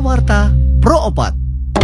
Kalawarta Pro Opat.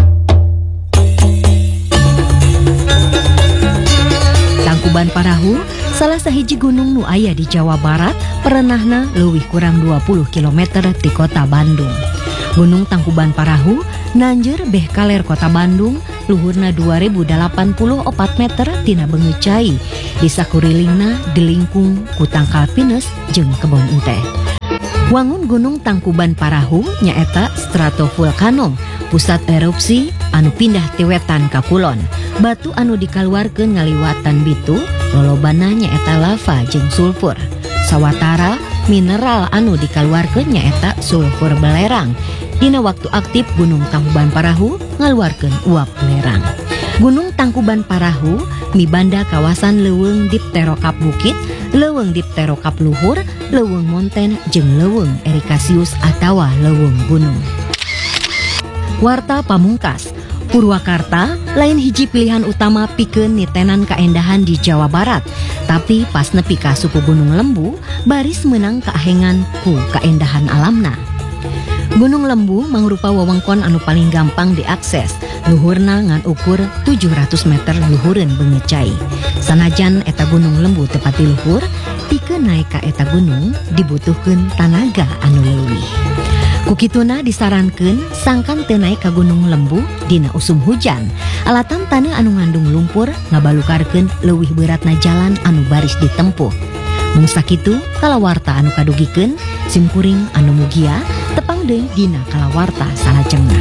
Tangkuban Parahu salah sahiji gunung nu aya di Jawa Barat, perenahna leuwih kurang 20 km di kota Bandung. Gunung Tangkuban Parahu nanjeur beh kaler kota Bandung, luhurna 2084 meter tina beungeut cai. Di sakurilingna dilingkung ku tangkal pinus jeung kebon enteh. Wangun Gunung Tangkuban Parahu nyaeta stratovulkano, pusat erupsi anu pindah ti wetan ka kulon. Batu anu dikaluarkeun ngaliwatan bitu lolobana nyaeta lava jeung sulfur. Sawatara mineral anu dikaluarkeun nyaeta sulfur belerang. Dina waktu aktif Gunung Tangkuban Parahu ngaluarkeun uap belerang. Gunung Tangkuban Parahu mibanda kawasan leuweung dipterokap bukit, leuweung dipterokap luhur, leuweung monten jeung leuweung erikasius atawa leuweung gunung. Warta pamungkas, Purwakarta lain hiji pilihan utama pikeun nitenan kaendahan di Jawa Barat, tapi pas nepi ka suku Gunung Lembu baris meunang kaahengan ku kaendahan alamna. Gunung Lembu mangrupa wewengkon anu paling gampang diakses, luhurna ngan ukur 700 meter luhureun beungeut cai. Sanajan eta Gunung Lembu teu pati luhur, pikeun naek ka eta gunung dibutuhkeun tanaga anu leuwih. Kukituna disarankeun sangkan teu naek ka Gunung Lembu dina usum hujan. Alatan taneuh anu ngandung lumpur ngabalukarkeun leuwih beratna jalan anu baris ditempuh. Mung sakitu kalawarta anu kadugikeun simkuring anu mugia tepang deui dina kalawarta salajengna.